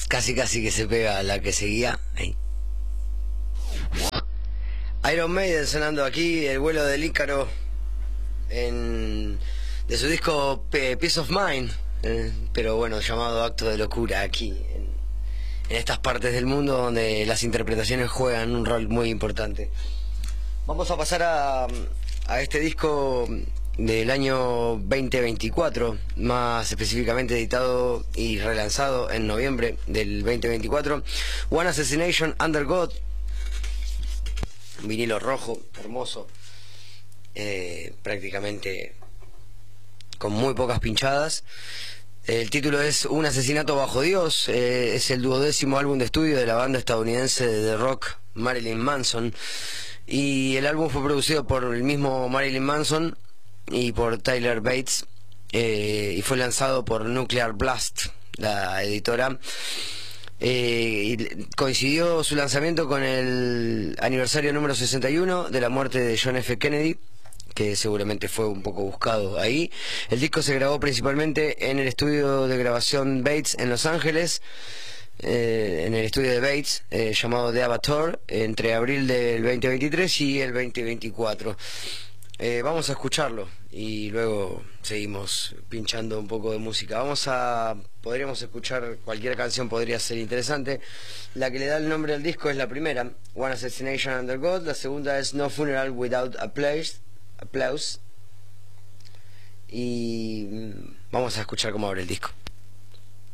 Casi que se pega a la que seguía. Ahí. Iron Maiden sonando aquí, el vuelo del Ícaro, de su disco Peace of Mind, pero bueno, llamado Acto de Locura, aquí en estas partes del mundo donde las interpretaciones juegan un rol muy importante. Vamos a pasar a este disco del año 2024, más específicamente editado y relanzado en noviembre del 2024, One Assassination Under God, un vinilo rojo, hermoso, prácticamente con muy pocas pinchadas. El título es Un asesinato bajo Dios, es el 12º álbum de estudio de la banda estadounidense de rock Marilyn Manson, y el álbum fue producido por el mismo Marilyn Manson y por Tyler Bates, y fue lanzado por Nuclear Blast, la editora. Y coincidió su lanzamiento con el aniversario número 61 de la muerte de John F. Kennedy, que seguramente fue un poco buscado ahí. El disco se grabó principalmente en el estudio de grabación Bates en Los Ángeles, en el estudio de Bates, llamado The Avatar, entre abril del 2023 y el 2024. Vamos a escucharlo y luego seguimos pinchando un poco de música. Podríamos escuchar cualquier canción, podría ser interesante. La que le da el nombre al disco es la primera, One Assassination Under God. La segunda es No Funeral Without Applause. Y vamos a escuchar cómo abre el disco.